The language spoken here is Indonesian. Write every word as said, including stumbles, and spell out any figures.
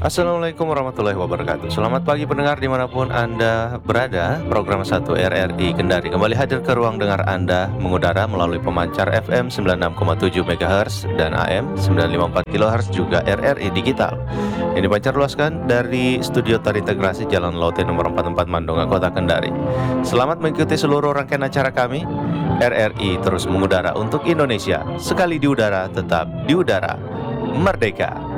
Assalamualaikum warahmatullahi wabarakatuh. Selamat pagi pendengar dimanapun Anda berada. Program satu R R I Kendari kembali hadir ke ruang dengar Anda, mengudara melalui pemancar F M sembilan puluh enam koma tujuh megahertz dan A M sembilan ratus lima puluh empat kilohertz juga R R I Digital. Ini dipancar luaskan dari studio terintegrasi Jalan Laute nomor empat puluh empat Mandonga, Kota Kendari. Selamat mengikuti seluruh rangkaian acara kami. R R I terus mengudara untuk Indonesia. Sekali di udara, tetap di udara. Merdeka!